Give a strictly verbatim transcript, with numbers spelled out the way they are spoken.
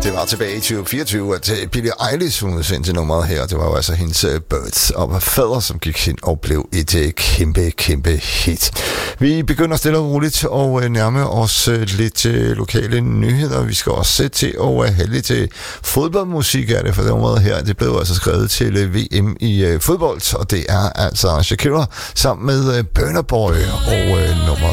Det var tilbage i tyve fireogtyve, at Billie Eilish udsendte nummeret her. Det var jo altså hendes Birds of a Feather, som gik hen og blev et kæmpe, kæmpe hit. Vi begynder stille og roligt og nærme os lidt lokale nyheder. Vi skal også til at have lidt fodboldmusik af det, for det område her. Det blev altså skrevet til V M i fodbold, og det er altså Shakira sammen med Burna Boy og nummeret